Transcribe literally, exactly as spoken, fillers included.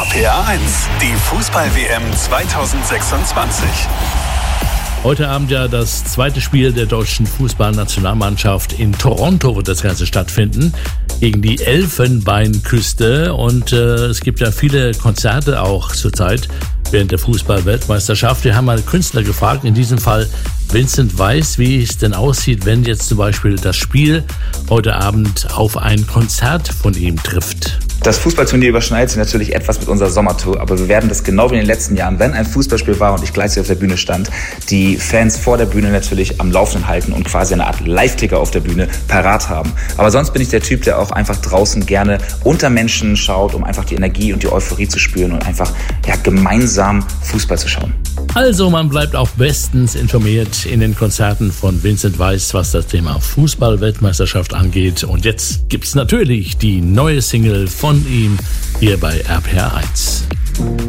P R eins, die Fußball-W M zweitausendsechsundzwanzig. Heute Abend ja das zweite Spiel der deutschen Fußballnationalmannschaft. In Toronto wird das Ganze stattfinden, gegen die Elfenbeinküste. Und äh, es gibt ja viele Konzerte auch zurzeit während der Fußball-Weltmeisterschaft. Wir haben mal Künstler gefragt, in diesem Fall Vincent Weiss, wie es denn aussieht, wenn jetzt zum Beispiel das Spiel heute Abend auf ein Konzert von ihm trifft. Das Fußballturnier überschneidet sich natürlich etwas mit unserer Sommertour, aber wir werden das genau wie in den letzten Jahren, wenn ein Fußballspiel war und ich gleichzeitig auf der Bühne stand, die Fans vor der Bühne natürlich am Laufenden halten und quasi eine Art Live-Ticker auf der Bühne parat haben. Aber sonst bin ich der Typ, der auch einfach draußen gerne unter Menschen schaut, um einfach die Energie und die Euphorie zu spüren und einfach ja, gemeinsam Fußball zu schauen. Also man bleibt auch bestens informiert in den Konzerten von Vincent Weiss, was das Thema Fußball-Weltmeisterschaft angeht. Und jetzt gibt's natürlich die neue Single von ihm hier bei R P R eins.